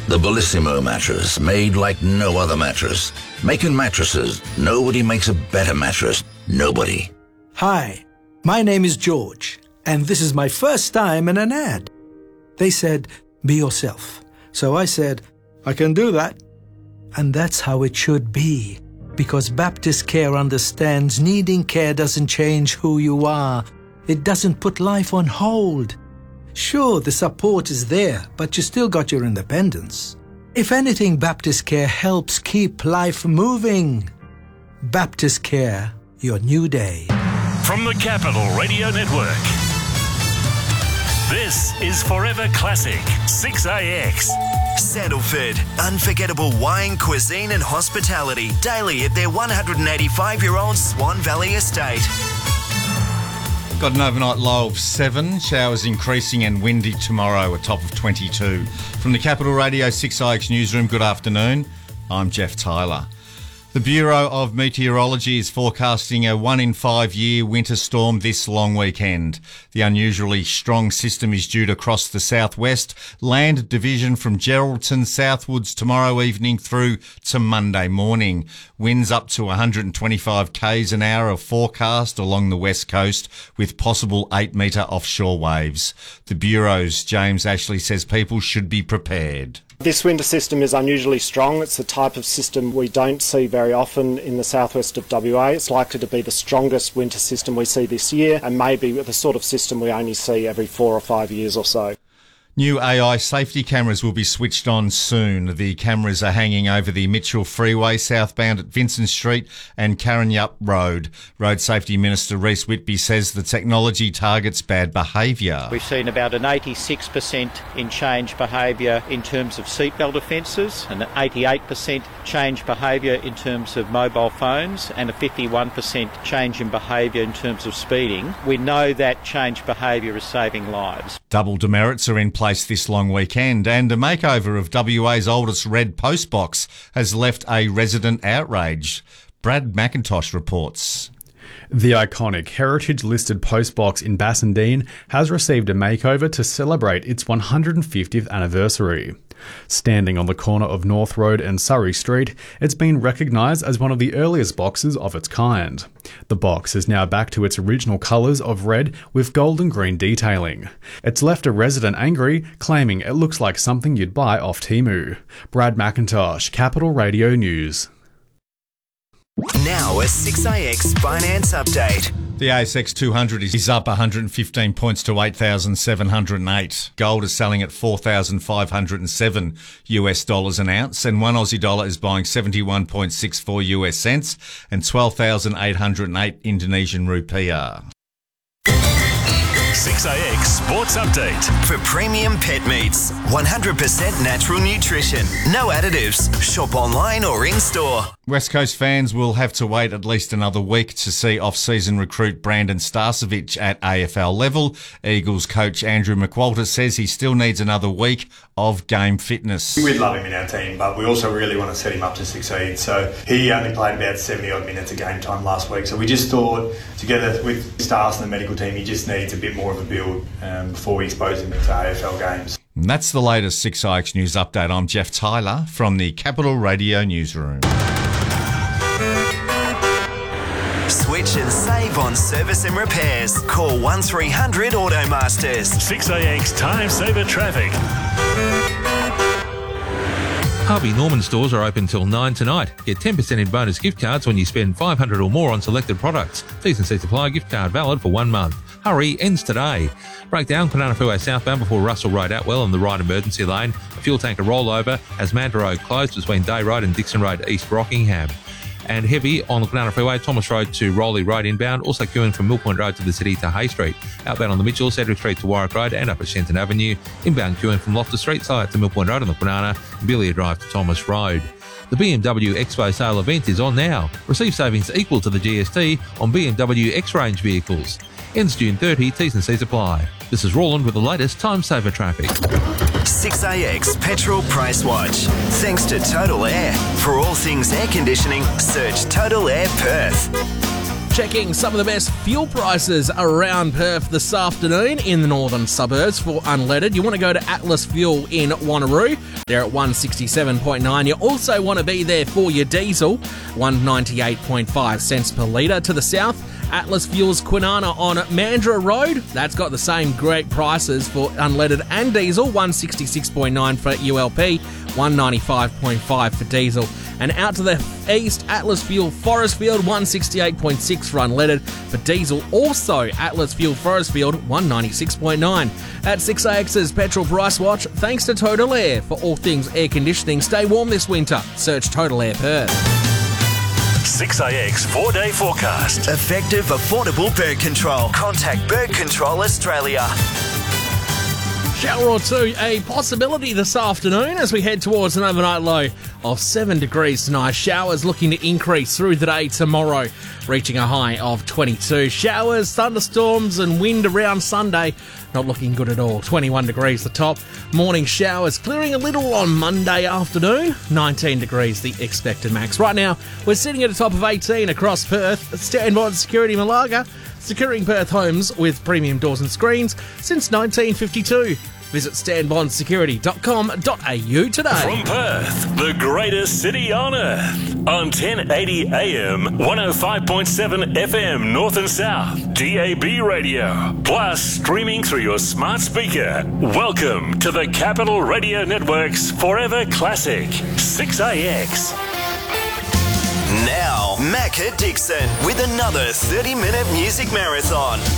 The Bellissimo mattress, made like no other mattress. Making mattresses, nobody makes a better mattress. Nobody. Hi, my name is George, and this is my first time in an ad. They said, be yourself. So I said, I can do that. And that's how it should be, because Baptist Care understands needing care doesn't change who you are. It doesn't put life on hold. Sure, the support is there, but you still got your independence. If anything, Baptist Care helps keep life moving. Baptist Care, your new day. From the Capital Radio Network, this is Forever Classic 6AX. Sandalford, unforgettable wine, cuisine and hospitality daily at their 185-year-old Swan Valley estate. Got an overnight low of 7, showers increasing and windy tomorrow, a top of 22. From the Capital Radio 6IX newsroom, good afternoon. I'm Jeff Tyler. The Bureau of Meteorology is forecasting a 1 in 5 year winter storm this long weekend. The unusually strong system is due to cross the southwest land division from Geraldton southwards tomorrow evening through to Monday morning. Winds up to 125 k's an hour are forecast along the west coast with possible 8 metre offshore waves. The Bureau's James Ashley says people should be prepared. This winter system is unusually strong. It's the type of system we don't see very often in the southwest of WA. It's likely to be the strongest winter system we see this year, and maybe the sort of system we only see every 4 or 5 years or so. New AI safety cameras will be switched on soon. The cameras are hanging over the Mitchell Freeway southbound at Vincent Street and Karrinyup Road. Road Safety Minister Rhys Whitby says the technology targets bad behaviour. We've seen about an 86% in change behaviour in terms of seatbelt offences, and an 88% change behaviour in terms of mobile phones, and a 51% change in behaviour in terms of speeding. We know that change behaviour is saving lives. Double demerits are in place this long weekend, and a makeover of WA's oldest red post box has left a resident outraged. Brad McIntosh reports. The iconic heritage-listed postbox in Bassendean has received a makeover to celebrate its 150th anniversary. Standing on the corner of North Road and Surrey Street, it's been recognised as one of the earliest boxes of its kind. The box is now back to its original colours of red with gold and green detailing. It's left a resident angry, claiming it looks like something you'd buy off Temu. Brad McIntosh, Capital Radio News. Now a 6AX finance update. The ASX 200 is up 115 points to 8,708. Gold is selling at $4,507 US an ounce, and one Aussie dollar is buying 71.64 US cents and 12,808 Indonesian rupiah. 6AX Sports Update. For premium pet meats, 100% natural nutrition, no additives. Shop online or in-store. West Coast fans will have to wait at least another week to see off-season recruit Brandon Starcevich at AFL level. Eagles coach Andrew McWalter says he still needs another week of game fitness. We'd love him in our team, but we also really want to set him up to succeed. So he only played about 70-odd minutes of game time last week. So we just thought, together with Stars and the medical team, he just needs a bit more of a build before we expose him into AFL games. And that's the latest 6IX News Update. I'm Jeff Tyler from the Capital Radio Newsroom. Switch and save on service and repairs. Call 1300 Automasters. 6AX Time Saver Traffic. Harvey Norman stores are open till 9 tonight. Get 10% in bonus gift cards when you spend $500 or more on selected products. T&C Supply gift card valid for 1 month. Hurry, ends today. Breakdown, Kwinana Freeway southbound before Russell Road Atwell on the right emergency lane. A fuel tanker rollover as Manta Road closed between Day Road and Dixon Road East Rockingham. And heavy on the Kwinana Freeway, Thomas Road to Rowley Road inbound, also queuing from Mill Point Road to the city to Hay Street. Outbound on the Mitchell, Cedric Street to Warwick Road and up at Shenton Avenue. Inbound queuing from Loftus Street, side to Mill Point Road on the Kwinana, and Billiard Drive to Thomas Road. The BMW Expo sale event is on now. Receive savings equal to the GST on BMW X-Range vehicles. Ends June 30, T&Cs apply. This is Roland with the latest Time Saver traffic. 6AX Petrol Price Watch. Thanks to Total Air. For all things air conditioning, search Total Air Perth. Checking some of the best fuel prices around Perth this afternoon in the northern suburbs for unleaded. You want to go to Atlas Fuel in Wanneroo. They're at 167.9. You also want to be there for your diesel, 198.5 cents per litre. To the south, Atlas Fuels Kwinana on Mandurah Road. That's got the same great prices for unleaded and diesel, 166.9 for ULP, 195.5 for diesel. And out to the east, Atlas Fuel Forestfield, 168.6 for unleaded. For diesel, also Atlas Fuel Forestfield, 196.9. At 6AX's Petrol Price Watch, thanks to Total Air. For all things air conditioning, stay warm this winter. Search Total Air Perth. 6AX 4-day forecast. Effective, affordable bird control. Contact Bird Control Australia. Shower or two, a possibility this afternoon as we head towards an overnight low of 7 degrees tonight. Showers looking to increase through the day tomorrow, reaching a high of 22. Showers, thunderstorms and wind around Sunday, not looking good at all. 21 degrees the top. Morning showers clearing a little on Monday afternoon. 19 degrees the expected max. Right now, we're sitting at a top of 18 across Perth. Stand by Security Malaga, securing Perth homes with premium doors and screens since 1952. Visit standbondsecurity.com.au today. From Perth, the greatest city on earth. On 1080 AM, 105.7 FM North and South, DAB radio. Plus streaming through your smart speaker. Welcome to the Capital Radio Network's Forever Classic, 6AX. Now, Macca Dixon with another 30-minute music marathon.